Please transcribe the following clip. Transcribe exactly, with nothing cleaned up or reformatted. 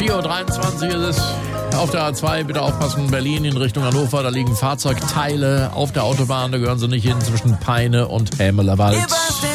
vier Uhr dreiundzwanzig ist es. Auf der A zwei, bitte aufpassen, Berlin in Richtung Hannover, da liegen Fahrzeugteile auf der Autobahn, da gehören sie nicht hin, zwischen Peine und Hämelewald.